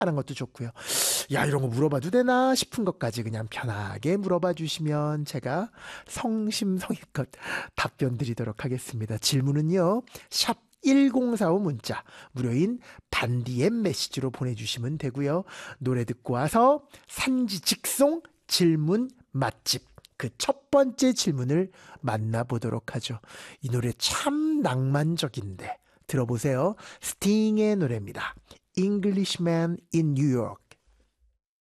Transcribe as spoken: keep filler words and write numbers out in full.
하는 것도 좋고요. 야, 이런 거 물어봐도 되나 싶은 것까지 그냥 편하게 물어봐 주시면 제가 성심성의껏 답변 드리도록 하겠습니다. 질문은요, 샵 일공사오 문자, 무료인 반디엠 메시지로 보내주시면 되고요. 노래 듣고 와서 산지 직송 질문 맛집, 그 첫 번째 질문을 만나보도록 하죠. 이 노래 참 낭만적인데 들어보세요. 스팅의 노래입니다. Englishman in New York.